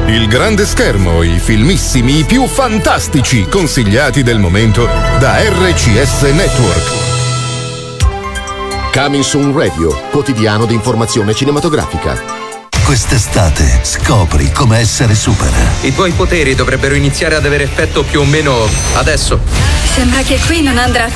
Il grande schermo, i filmissimi, i più fantastici consigliati del momento da RCS Network. Coming Soon Radio, quotidiano di informazione cinematografica. Quest'estate scopri come essere super. I tuoi poteri dovrebbero iniziare ad avere effetto più o meno adesso. Sembra che qui non andrà